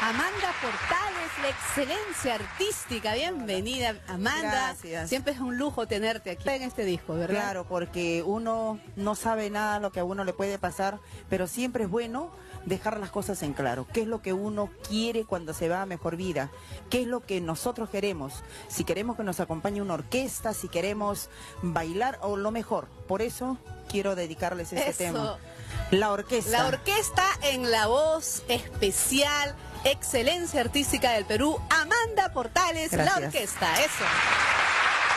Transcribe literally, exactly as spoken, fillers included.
Amanda Portales, la excelencia artística. Bienvenida, Amanda. Gracias. Siempre es un lujo tenerte aquí en este disco, ¿verdad? Claro, porque uno no sabe nada lo que a uno le puede pasar, pero siempre es bueno dejar las cosas en claro. ¿Qué es lo que uno quiere cuando se va a mejor vida? ¿Qué es lo que nosotros queremos? Si queremos que nos acompañe una orquesta, si queremos bailar o lo mejor. Por eso quiero dedicarles este Eso. tema. La orquesta. La orquesta en la voz especial, excelencia artística del Perú, Amanda Portales, Gracias. la orquesta. Eso.